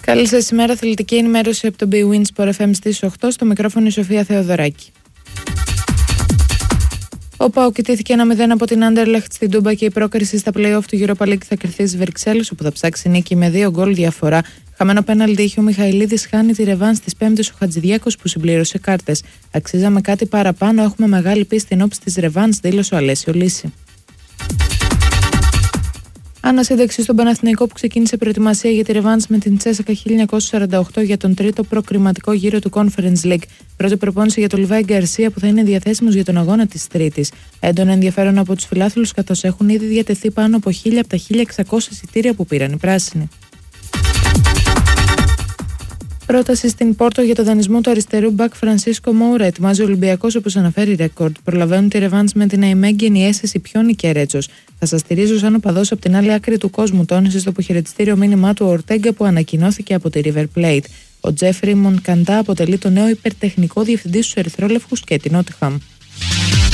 Καλή σας ημέρα, αθλητική ενημέρωση από τον BWIN Sport FM στις 8, στο μικρόφωνο η Σοφία Θεοδωράκη. Ο ΠΑΟΚ ιτήθηκε 1-0 από την Άντερλεχτ στην Τούμπα και η πρόκριση στα play-off του Europa League θα κρυφθεί στις Βρυξέλλες, όπου θα ψάξει νίκη με 2 γκολ διαφορά. Χαμένο πέναλτι είχε ο Μιχαηλίδης, χάνει τη ρεβάνς της Πέμπτης ο Χατζηδιάκος που συμπλήρωσε κάρτες. Αξίζαμε κάτι παραπάνω, έχουμε μεγάλη πίστη εν ώψη της ρεβάνς, δήλωσε ο Αλέσιο Λύση. Ανασύνταξη στον Παναθηναϊκό που ξεκίνησε προετοιμασία για τη ρεβάνς με την Τσέσσακα 1948 για τον τρίτο προκριματικό γύρο του Conference League. Πρώτη προπόνηση για τον Λιβάη Γκαρσία που θα είναι διαθέσιμος για τον αγώνα της Τρίτης. Έντονο ενδιαφέρον από τους φιλάθλους, καθώς έχουν ήδη διατεθεί πάνω από 1.000 από τα 1.600 εισιτήρια που πήραν οι πράσινοι. Πρόταση στην Πόρτο για το δανεισμό του αριστερού μπακ Φρανσίσκο Μόουρα. Ετοιμάζει ο Ολυμπιακός, όπως αναφέρει ρεκόρντ. Προλαβαίνουν τη ρεβάνς με την αημέγγενη αίσθηση Πιόνι και Ρέτσος. Θα σας στηρίζω σαν οπαδός από την άλλη άκρη του κόσμου, τόνισε στο αποχαιρετιστήριο μήνυμά του ο Ορτέγκα που ανακοινώθηκε από τη River Plate. Ο Τζέφρι Μονκαντά αποτελεί το νέο υπερτεχνικό διευθυντή στους Ερυθρόλευκους και την Νότιχαμ.